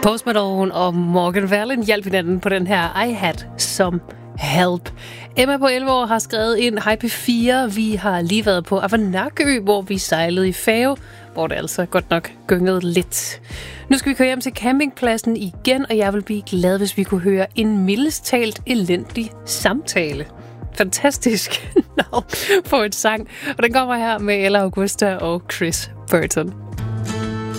Post Malone og Morgan Wallen hjalp hinanden på den her I Had Some Help. Emma på 11 år har skrevet ind: Hej P4, vi har lige været på Avanakø, hvor vi sejlede i færge, hvor det altså godt nok gyngede lidt. Nu skal vi køre hjem til campingpladsen igen, og jeg vil blive glad, hvis vi kunne høre en mildest talt elendig samtale. Fantastisk navn på et sang, og den kommer her med Ella Augusta og Chris Burton.